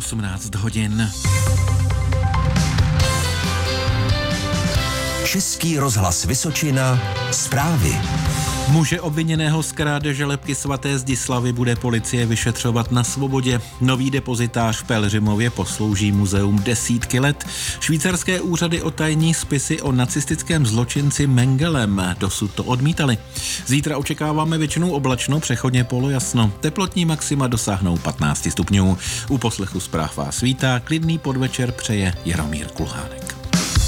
18 hodin. Český rozhlas Vysočina, zprávy. Muže obviněného z krádeže lebky svaté Zdislavy bude policie vyšetřovat na svobodě. Nový depozitář v Pelhřimově poslouží muzeum desítky let. Švýcarské úřady otajní spisy o nacistickém zločinci Mengelem dosud to odmítali. Zítra očekáváme většinou oblačno, přechodně polojasno. Teplotní maxima dosáhnou 15 stupňů. U poslechu zpráv vás vítá, klidný podvečer přeje Jaromír Kulhánek.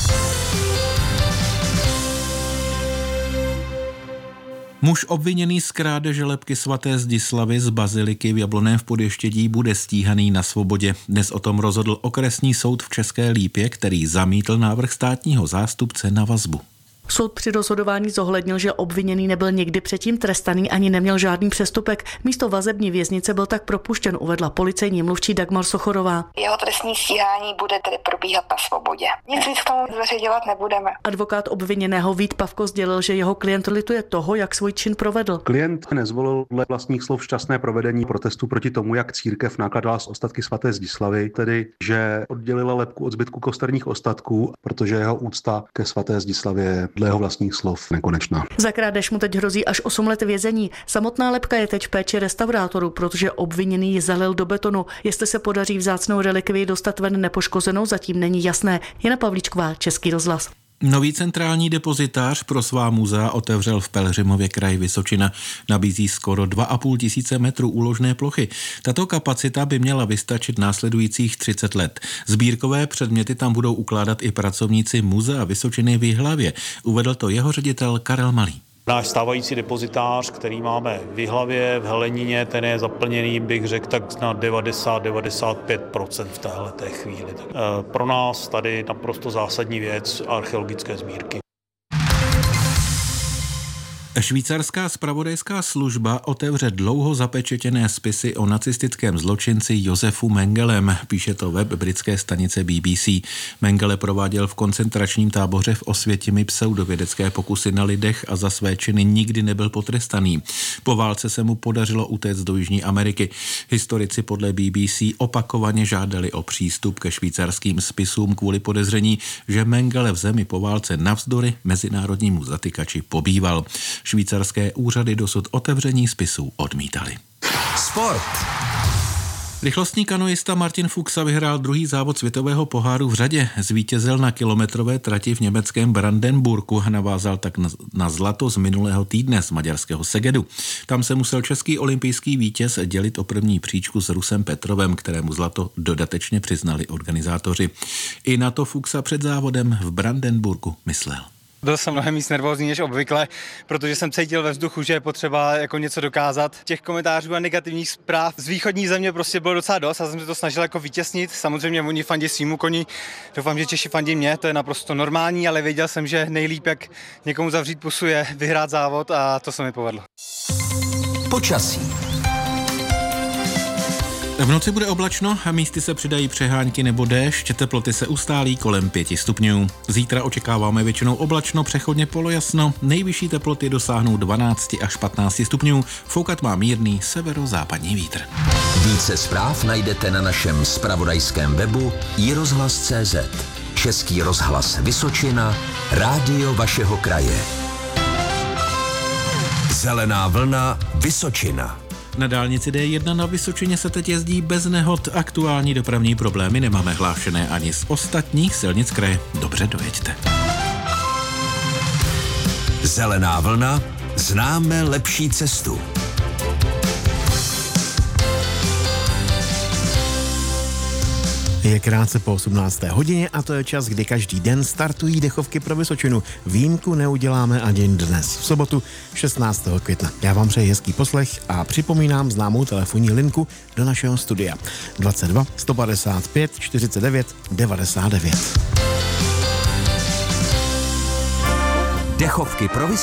Muž obviněný z krádeže lebky svaté Zdislavy z baziliky v Jablonném v Podještědí bude stíhaný na svobodě. Dnes o tom rozhodl okresní soud v České Lípě, který zamítl návrh státního zástupce na vazbu. Soud při rozhodování zohlednil, že obviněný nebyl nikdy předtím trestaný ani neměl žádný přestupek. Místo vazební věznice byl tak propuštěn, uvedla policejní mluvčí Dagmar Sochorová. Jeho trestní stíhání bude tedy probíhat na svobodě. Nic víc k tomu zveřejňovat nebudeme. Advokát obviněného Vít Pavko sdělil, že jeho klient lituje toho, jak svůj čin provedl. Klient nezvolil dle vlastních slov šťastné provedení protestu proti tomu, jak církev nakladala s ostatky svaté Zdislavy, tedy že oddělila lebku od zbytku kosterních ostatků, protože jeho úcta ke svaté Zdislavě je dle jeho vlastních slov nekonečná. Za krádež mu teď hrozí až 8 let vězení. Samotná lebka je teď v péči restaurátorů, protože obviněný ji zalil do betonu. Jestli se podaří vzácnou relikvii dostat ven nepoškozenou, zatím není jasné. Jana Pavlíčková, Český rozhlas. Nový centrální depozitář pro svá muzea otevřel v Pelhřimově kraji Vysočina. Nabízí skoro 2,5 tisíce metrů úložné plochy. Tato kapacita by měla vystačit následujících 30 let. Sbírkové předměty tam budou ukládat i pracovníci muzea Vysočiny v Jihlavě. Uvedl to jeho ředitel Karel Malý. Náš stávající depozitář, který máme v Jihlavě, v Helenině, ten je zaplněný, bych řekl, tak na 90-95% v téhleté chvíli. Pro nás tady naprosto zásadní věc archeologické sbírky. Švýcarská zpravodajská služba otevře dlouho zapečetěné spisy o nacistickém zločinci Josefu Mengelem, píše to web britské stanice BBC. Mengele prováděl v koncentračním táboře v Osvětimi pseudovědecké pokusy na lidech a za své činy nikdy nebyl potrestaný. Po válce se mu podařilo utéct do Jižní Ameriky. Historici podle BBC opakovaně žádali o přístup ke švýcarským spisům kvůli podezření, že Mengele v zemi po válce navzdory mezinárodnímu zatykači pobýval. Švýcarské úřady dosud otevření spisů odmítali. Sport. Rychlostní kanoista Martin Fuchsa vyhrál druhý závod světového poháru v řadě. Zvítězil na kilometrové trati v německém Brandenburgu a navázal tak na zlato z minulého týdne z maďarského Segedu. Tam se musel český olympijský vítěz dělit o první příčku s Rusem Petrovem, kterému zlato dodatečně přiznali organizátoři. I na to Fuchsa před závodem v Brandenburgu myslel. Byl jsem mnohem víc nervózní než obvykle, protože jsem cítil ve vzduchu, že je potřeba jako něco dokázat. Těch komentářů a negativních zpráv z východní země prostě bylo docela dost a jsem se to snažil jako vytěsnit. Samozřejmě oni fandí svýmu koni, doufám, že Češi fandí mě, to je naprosto normální, ale věděl jsem, že nejlíp, jak někomu zavřít pusu, je vyhrát závod a to se mi povedlo. Počasí. V noci bude oblačno a místy se přidají přehánky nebo déšť, teploty se ustálí kolem 5 stupňů. Zítra očekáváme většinou oblačno, přechodně polojasno, nejvyšší teploty dosáhnou 12 až 15 stupňů, foukat má mírný severozápadní vítr. Více zpráv najdete na našem zpravodajském webu iRozhlas.cz. Český rozhlas Vysočina, rádio vašeho kraje. Zelená vlna Vysočina. Na dálnici D1 na Vysočině se teď jezdí bez nehod. Aktuální dopravní problémy nemáme hlášené ani z ostatních silnic kraje. Dobře dojeďte. Zelená vlna, známe lepší cestu. Je krátce po 18. hodině a to je čas, kdy každý den startují dechovky pro Vysočinu. Výjimku neuděláme ani dnes, v sobotu 16. května. Já vám přeji hezký poslech a připomínám známou telefonní linku do našeho studia 22 155 49 99. Dechovky pro